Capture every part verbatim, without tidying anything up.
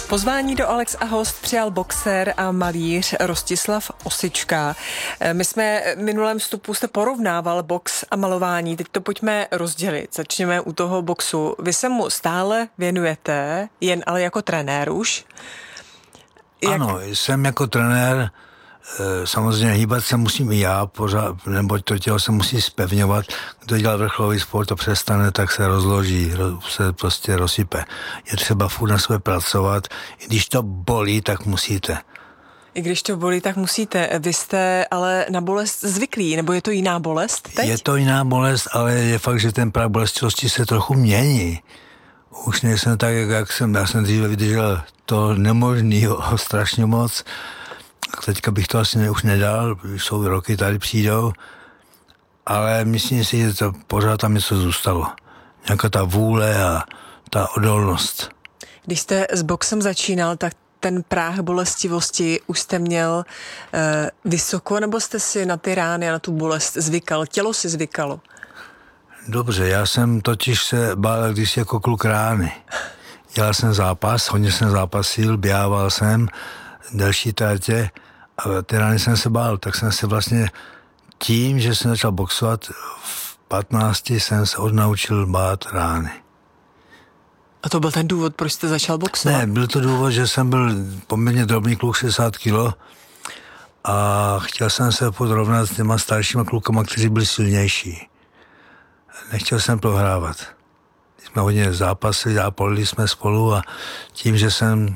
Pozvání do Alex a host přijal boxer a malíř Rostislav Osička. My jsme v minulém vstupu jste porovnával box a malování, teď to pojďme rozdělit. Začneme u toho boxu. Vy se mu stále věnujete, jen ale jako trenér už? Jak... Ano, jsem jako trenér, samozřejmě hýbat se musím i já, pořád, neboť to tělo se musí zpevňovat. Kdo dělá vrcholový sport, to přestane, tak se rozloží, se prostě rozsype. Je třeba furt na sebe pracovat. I když to bolí, tak musíte. I když to bolí, tak musíte. Vy jste ale na bolest zvyklí, nebo je to jiná bolest teď? Je to jiná bolest, ale je fakt, že ten práh bolestivosti se trochu mění. Už nejsem tak, jak jsem, já jsem dříve vydržel to nemožného strašně moc. Teďka bych to asi ne, už nedal, jsou roky, tady přijdou, ale myslím si, že to pořád tam něco zůstalo. Nějaká ta vůle a ta odolnost. Když jste s boxem začínal, tak ten práh bolestivosti už jste měl e, vysoko, nebo jste si na ty rány a na tu bolest zvykal? Tělo si zvykalo? Dobře, já jsem totiž se bál, když jako kluk rány. Dělal jsem zápas, hodně jsem zápasil, běhával jsem, delší tratě, a ty rány jsem se bál, tak jsem se vlastně tím, že jsem začal boxovat, v patnácti jsem se odnaučil bát rány. A to byl ten důvod, proč jste začal boxovat? Ne, byl to důvod, že jsem byl poměrně drobný kluk, šedesát kilo, a chtěl jsem se podrovnat s těma staršíma klukama, kteří byli silnější. Nechtěl jsem prohrávat. Jsme hodně zápasili, zápolili jsme spolu a tím, že jsem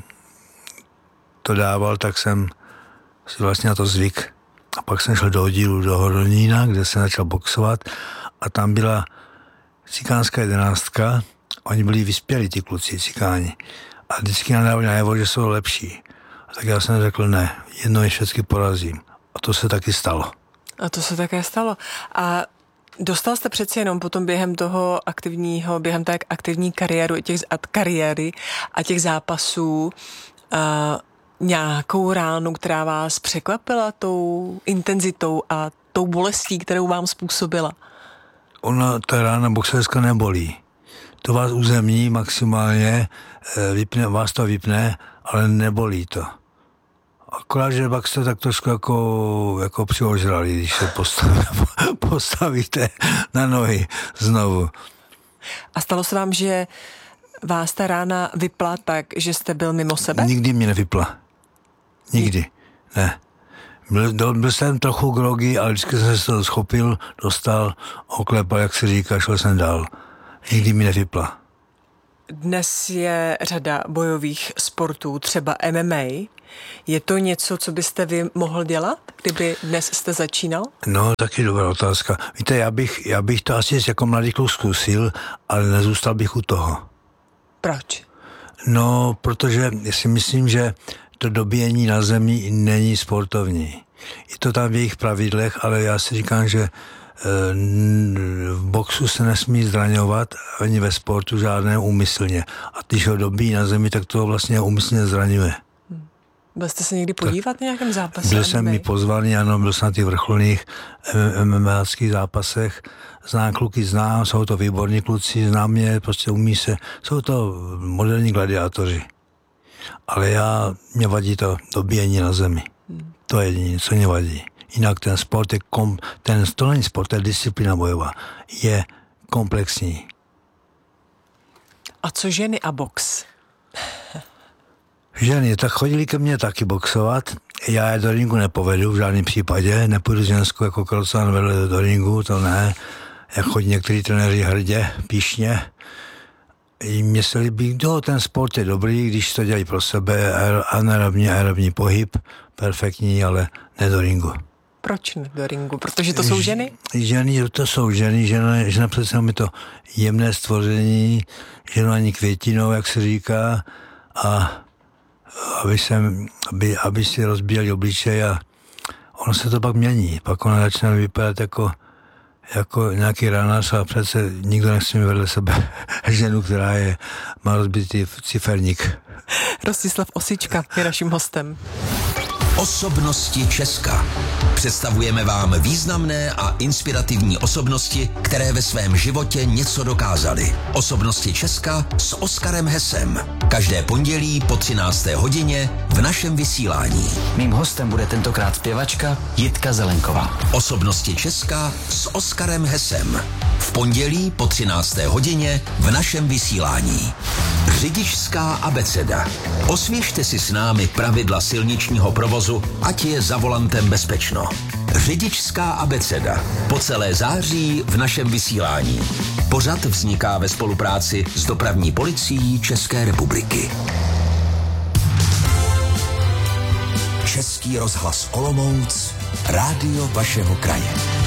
to dával, tak jsem si vlastně na to zvyk. A pak jsem šel do oddílu do Hodonína, kde jsem začal boxovat a tam byla cikánská jedenáctka. Oni byli vyspělí, ty kluci cikáni. A vždycky nadávali najevo, že jsou lepší. A tak já jsem řekl, ne, jednou je všechny porazím. A to se taky stalo. A to se také stalo. A dostal jste přeci jenom potom během toho aktivního, během té aktivní kariéru, těch, kariéry a těch zápasů uh, nějakou ránu, která vás překvapila tou intenzitou a tou bolestí, kterou vám způsobila? Ona, ta rána boxerská nebolí. To vás uzemní maximálně, vypne, vás to vypne, ale nebolí to. Akorát, že pak jste tak trošku jako, jako přiožrali, když se postaví, postavíte na nohy znovu. A stalo se vám, že vás ta rána vypla tak, že jste byl mimo sebe? Nikdy mě nevypla. Nikdy. Ne. Byl, byl jsem trochu grogy, ale vždycky jsem se to schopil, dostal, oklepal, jak se říká, šel jsem dál. Nikdy mi nevypla. Dnes je řada bojových sportů, třeba M M A. Je to něco, co byste vy mohl dělat, kdyby dnes jste začínal? No, taky dobrá otázka. Víte, já bych, já bych to asi jako mladý kluk zkusil, ale nezůstal bych u toho. Proč? No, protože si myslím, že to dobíjení na zemi není sportovní. Je to tam v jejich pravidlech, ale já si říkám, že v boxu se nesmí zraňovat, ani ve sportu žádné úmyslně. A když ho dobíjí na zemi, tak to vlastně úmyslně zraňuje. Hmm. Byl jste se někdy podívat tak, na nějakém zápase? Byl jsem mi pozvaný, ano, byl jsem na těch vrcholných MMAčských zápasech. Znám kluky, znám, jsou to výborní kluci, znám je, prostě umí se, jsou to moderní gladiátoři. Ale já, mě vadí to dobíjení na zemi. Hmm. To je jediné, co mě vadí. Jinak ten sport je, kom, ten to není sport, to je disciplína bojová, je komplexní. A co ženy a box? Ženy, tak chodili ke mně taky boxovat, já je do ringu nepovedu v žádném případě, nepůjdu s ženskou jako Krocán vedle do ringu, to ne, jak chodí některý trenéři hrdě, píšně. Mně se líbí, no, ten sport je dobrý, když to dělají pro sebe, anaerobní, aerobní pohyb, perfektní, ale ne do ringu. Proč ne do ringu? Protože to jsou ženy? Ženy, to jsou ženy, žena, žena přece je to jemné stvoření, žena ani květinou, jak se říká, a aby, jsem, aby, aby si rozbíjeli obličej a ono se to pak mění, pak ona začne vypadat jako, jako nějaký ranář a přece nikdo nechce mi vedle sebe ženu, která je, má rozbitý ciferník. Rostislav Osička je naším hostem. Osobnosti Česka. Představujeme vám významné a inspirativní osobnosti, které ve svém životě něco dokázaly. Osobnosti Česka s Oskarem Hesem. Každé pondělí po třinácté hodině v našem vysílání. Mým hostem bude tentokrát zpěvačka Jitka Zelenková. Osobnosti Česka s Oskarem Hesem. V pondělí po třinácté hodině v našem vysílání. Řidičská abeceda. Osvěžte si s námi pravidla silničního provozu, ať je za volantem bezpečno. Řidičská abeceda. Po celé září v našem vysílání. Pořad vzniká ve spolupráci s Dopravní policií České republiky. Český rozhlas Olomouc, rádio vašeho kraje.